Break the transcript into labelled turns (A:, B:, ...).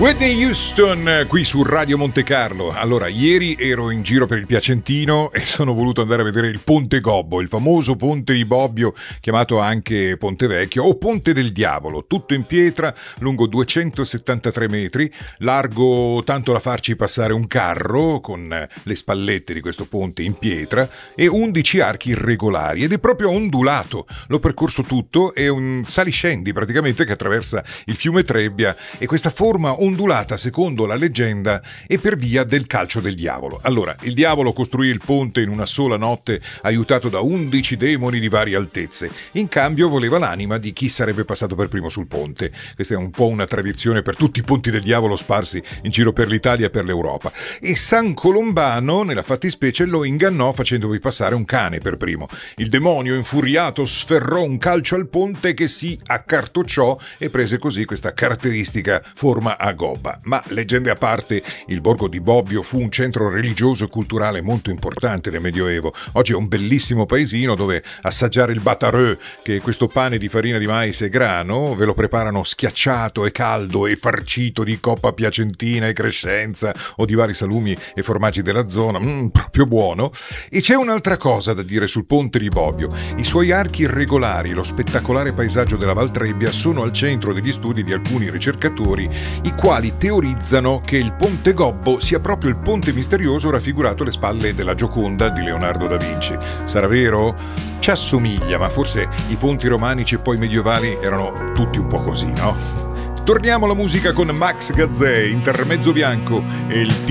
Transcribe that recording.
A: Whitney Houston qui su Radio Monte Carlo. Allora, ieri ero in giro per il Piacentino e sono voluto andare a vedere il Ponte Gobbo, il famoso ponte di Bobbio, chiamato anche Ponte Vecchio o Ponte del Diavolo, tutto in pietra, lungo 273 metri, largo tanto da farci passare un carro con le spallette di questo ponte in pietra e 11 archi irregolari ed è proprio ondulato. L'ho percorso tutto, è un saliscendi praticamente che attraversa il fiume Trebbia e questa forma ondulata, secondo la leggenda, è per via del calcio del diavolo. Allora, il diavolo costruì il ponte in una sola notte, aiutato da 11 demoni di varie altezze. In cambio voleva l'anima di chi sarebbe passato per primo sul ponte. Questa è un po' una tradizione per tutti i ponti del diavolo sparsi in giro per l'Italia e per l'Europa. E San Colombano, nella fattispecie, lo ingannò facendovi passare un cane per primo. Il demonio, infuriato, sferrò un calcio al ponte che si accartocciò e prese così questa caratteristica forma a gobba. Ma leggende a parte, il borgo di Bobbio fu un centro religioso e culturale molto importante nel Medioevo. Oggi è un bellissimo paesino dove assaggiare il batareux, che è questo pane di farina di mais e grano, ve lo preparano schiacciato e caldo e farcito di coppa piacentina e crescenza o di vari salumi e formaggi della zona, proprio buono. E c'è un'altra cosa da dire sul ponte di Bobbio. I suoi archi irregolari e lo spettacolare paesaggio della Val Trebbia sono al centro degli studi di alcuni ricercatori, i quali teorizzano che il Ponte Gobbo sia proprio il ponte misterioso raffigurato alle spalle della Gioconda di Leonardo da Vinci. Sarà vero? Ci assomiglia, ma forse i ponti romanici e poi medievali erano tutti un po' così, no? Torniamo alla musica con Max Gazzè, Intermezzo Bianco e il